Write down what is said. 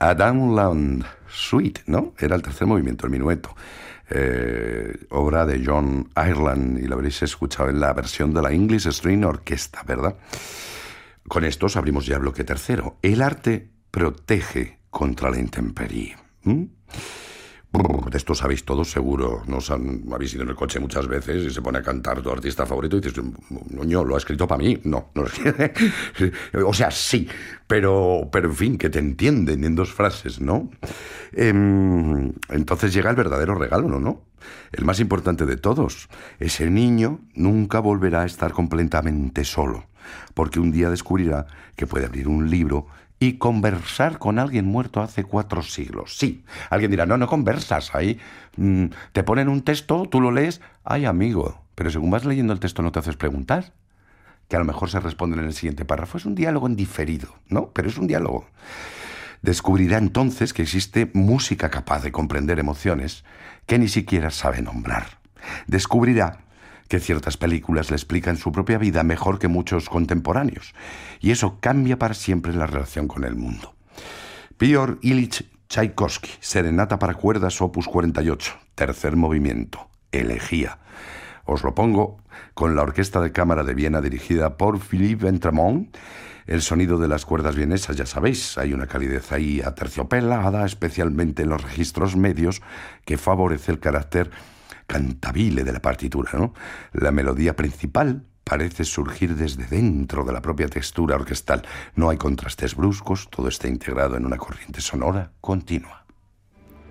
A Downland Suite, ¿no? Era el tercer movimiento, el minueto. Obra de John Ireland, y lo habréis escuchado en la versión de la English String Orchestra, ¿verdad? Con estos abrimos ya el bloque tercero. El arte protege contra la intemperie. De esto sabéis todos, seguro. Habéis ido en el coche muchas veces y se pone a cantar tu artista favorito y dices, no, ¿lo ha escrito para mí? No. O sea, sí, pero en fin, que te entienden en dos frases, ¿no? Entonces llega el verdadero regalo, ¿no? El más importante de todos. Ese niño nunca volverá a estar completamente solo, porque un día descubrirá que puede abrir un libro y conversar con alguien muerto hace 4 siglos. Sí, alguien dirá, no conversas ahí. Te ponen un texto, tú lo lees. Ay, amigo, pero según vas leyendo el texto no te haces preguntar, que a lo mejor se responden en el siguiente párrafo. Es un diálogo en diferido, ¿no? Pero es un diálogo. Descubrirá entonces que existe música capaz de comprender emociones que ni siquiera sabe nombrar. Descubrirá que ciertas películas le explican su propia vida mejor que muchos contemporáneos, y eso cambia para siempre la relación con el mundo. Piotr Ilich Tchaikovsky, Serenata para cuerdas, opus 48, tercer movimiento, Elegía. Os lo pongo con la Orquesta de Cámara de Viena dirigida por Philippe Ventremont. El sonido de las cuerdas vienesas, ya sabéis, hay una calidez ahí aterciopelada, especialmente en los registros medios, que favorece el carácter cantabile de la partitura, ¿no? La melodía principal parece surgir desde dentro de la propia textura orquestal. No hay contrastes bruscos, todo está integrado en una corriente sonora continua.